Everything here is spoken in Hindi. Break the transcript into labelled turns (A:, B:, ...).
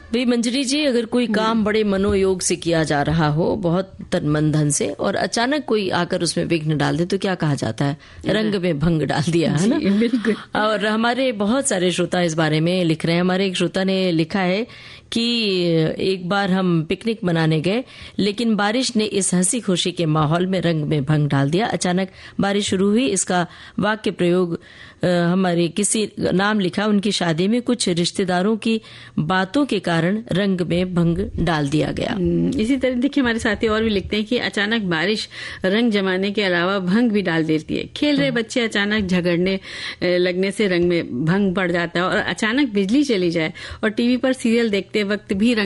A: भाई मंजरी जी, अगर कोई काम बड़े मनोयोग से किया जा रहा हो, बहुत तन मन धन से, और अचानक कोई आकर उसमें विघ्न डाल दे, तो क्या कहा जाता है? रंग में भंग डाल दिया, है ना?
B: बिल्कुल।
A: और हमारे बहुत सारे श्रोता इस बारे में लिख रहे हैं। हमारे एक श्रोता ने लिखा है कि एक बार हम पिकनिक मनाने गए, लेकिन बारिश ने इस हंसी खुशी के माहौल में रंग में भंग डाल दिया। अचानक बारिश शुरू हुई। इसका वाक्य प्रयोग हमारे किसी नाम लिखा, उनकी शादी में कुछ रिश्तेदारों की बातों के कारण रंग में भंग डाल दिया गया।
B: इसी तरह देखिए हमारे साथी और भी लिखते हैं कि अचानक बारिश रंग जमाने के अलावा भंग भी डाल देती है। खेल रहे बच्चे अचानक झगड़ने लगने से रंग में भंग पड़ जाता है, और अचानक बिजली चली जाए और टीवी पर सीरियल देखते वक्त भी रंग